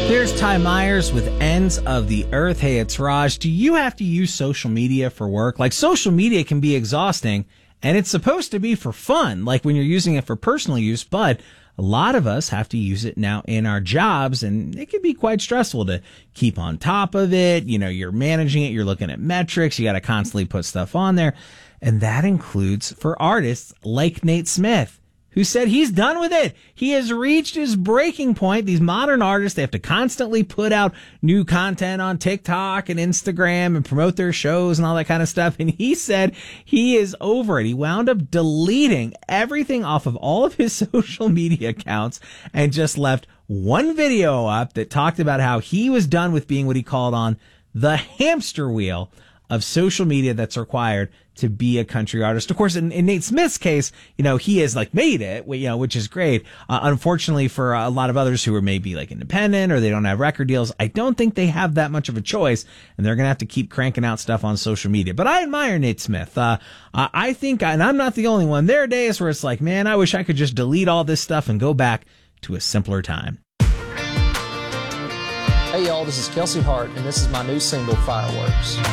Here's Ty Myers with Ends of the Earth. Hey, it's Raj. Do you have to use social media for work? Like, social media can be exhausting, and it's supposed to be for fun, like when you're using it for personal use, but a lot of us have to use it now in our jobs, and it can be quite stressful to keep on top of it. You know, you're managing it, you're looking at metrics, you got to constantly put stuff on there. And that includes for artists like Nate Smith, who said he's done with it. He has reached his breaking point. These modern artists, they have to constantly put out new content on TikTok and Instagram and promote their shows and all that kind of stuff. And he said he is over it. He wound up deleting everything off of all of his social media accounts and just left one video up that talked about how he was done with being what he called on the hamster wheel of social media that's required to be a country artist. Of course, in Nate Smith's case, you know, he has like made it, you know, which is great. Unfortunately for a lot of others who are maybe like independent or they don't have record deals, I don't think they have that much of a choice, and they're going to have to keep cranking out stuff on social media. But I admire Nate Smith. I think, and I'm not the only one, there are days where it's like, man, I wish I could just delete all this stuff and go back to a simpler time. Hey y'all, this is Kelsey Hart, and this is my new single, Fireworks.